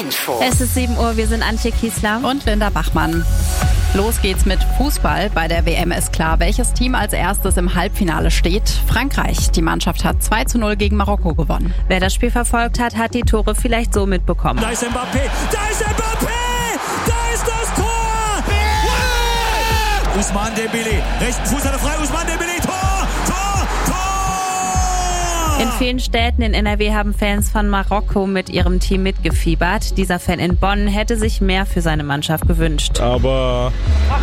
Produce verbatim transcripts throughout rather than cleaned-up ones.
Es ist sieben Uhr, wir sind Antje Kiesler und Linda Bachmann. Los geht's mit Fußball. Bei der W M ist klar, welches Team als erstes im Halbfinale steht. Frankreich. Die Mannschaft hat zwei zu null gegen Marokko gewonnen. Wer das Spiel verfolgt hat, hat die Tore vielleicht so mitbekommen. Da ist Mbappé, da ist Mbappé, da ist das Tor! Yeah! Ousmane Dembélé, rechten Fuß hat er frei, Ousmane Dembélé, Tor, Tor, Tor! In vielen Städten in N R W haben Fans von Marokko mit ihrem Team mitgefiebert. Dieser Fan in Bonn hätte sich mehr für seine Mannschaft gewünscht. Aber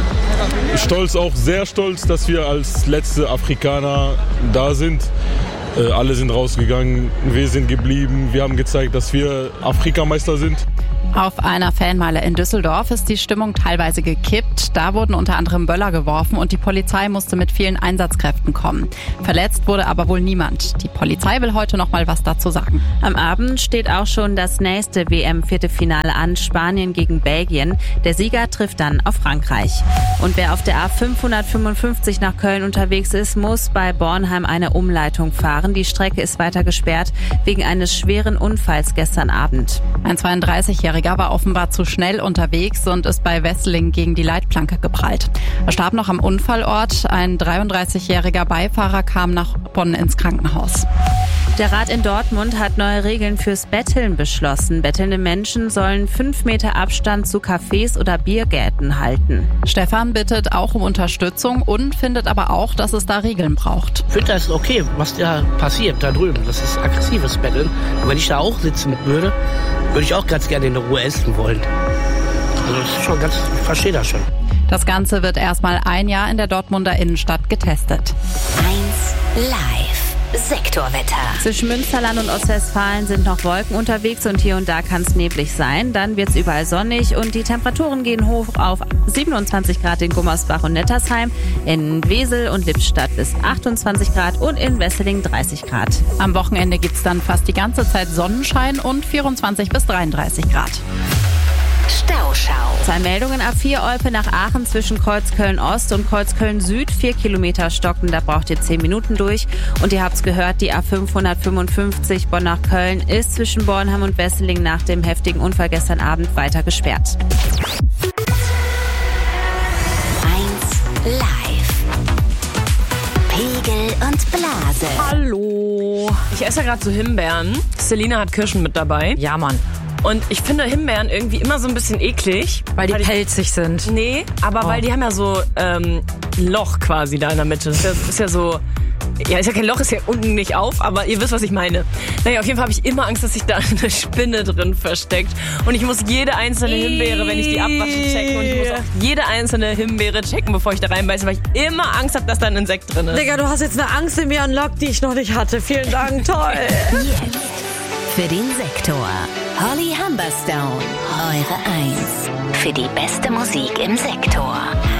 stolz, auch sehr stolz, dass wir als letzte Afrikaner da sind. Äh, alle sind rausgegangen, wir sind geblieben. Wir haben gezeigt, dass wir Afrikameister sind. Auf einer Fanmeile in Düsseldorf ist die Stimmung teilweise gekippt. Da wurden unter anderem Böller geworfen und die Polizei musste mit vielen Einsatzkräften kommen. Verletzt wurde aber wohl niemand. Die Polizei will heute noch mal was dazu sagen. Am Abend steht auch schon das nächste W M-Viertelfinale an, Spanien gegen Belgien. Der Sieger trifft dann auf Frankreich. Und wer auf der A fünfhundertfünfundfünfzig nach Köln unterwegs ist, muss bei Bornheim eine Umleitung fahren. Die Strecke ist weiter gesperrt wegen eines schweren Unfalls gestern Abend. Ein zweiunddreißigjähriger war offenbar zu schnell unterwegs und ist bei Wesseling gegen die Leitplanke geprallt. Er starb noch am Unfallort. Ein dreiunddreißigjähriger Beifahrer kam nach Bonn ins Krankenhaus. Der Rat in Dortmund hat neue Regeln fürs Betteln beschlossen. Bettelnde Menschen sollen fünf Meter Abstand zu Cafés oder Biergärten halten. Stefan bittet auch um Unterstützung und findet aber auch, dass es da Regeln braucht. Ich finde das okay, was da passiert da drüben. Das ist aggressives Betteln. Und wenn ich da auch sitzen würde, würde ich auch ganz gerne in der Ruhe essen wollen. Also das ist schon ganz, ich verstehe das schon. Das Ganze wird erstmal ein Jahr in der Dortmunder Innenstadt getestet. eins live. Sektorwetter. Zwischen Münsterland und Ostwestfalen sind noch Wolken unterwegs und hier und da kann es neblig sein. Dann wird es überall sonnig und die Temperaturen gehen hoch auf siebenundzwanzig Grad in Gummersbach und Nettersheim, in Wesel und Lippstadt bis achtundzwanzig Grad und in Wesseling dreißig Grad. Am Wochenende gibt es dann fast die ganze Zeit Sonnenschein und vierundzwanzig bis dreiunddreißig Grad. Stauschau. Zwei Meldungen: A vier Olpe nach Aachen zwischen Kreuzköln-Ost und Kreuzköln-Süd. Vier Kilometer stocken, da braucht ihr zehn Minuten durch. Und ihr habt's gehört, die A fünfhundertfünfundfünfzig Bonn nach Köln ist zwischen Bornheim und Wesseling nach dem heftigen Unfall gestern Abend weiter gesperrt. eins live. Pegel und Blase. Hallo. Ich esse ja gerade so Himbeeren. Selina hat Kirschen mit dabei. Ja, Mann. Und ich finde Himbeeren irgendwie immer so ein bisschen eklig. Weil die weil pelzig sind. Nee, aber Oh. weil die haben ja so ähm, ein Loch quasi da in der Mitte. Das ist ja, ist ja so... Ja, ist ja kein Loch, ist ja unten nicht auf, aber ihr wisst, was ich meine. Naja, auf jeden Fall habe ich immer Angst, dass sich da eine Spinne drin versteckt. Und ich muss jede einzelne Himbeere, wenn ich die abwasche, checken. Und ich muss auch jede einzelne Himbeere checken, bevor ich da reinbeiße, weil ich immer Angst habe, dass da ein Insekt drin ist. Digga, du hast jetzt eine Angst in mir unlockt, die ich noch nicht hatte. Vielen Dank, toll. Jetzt für den Sektor. Holly Humberstone, eure Eins. Für die beste Musik im Sektor.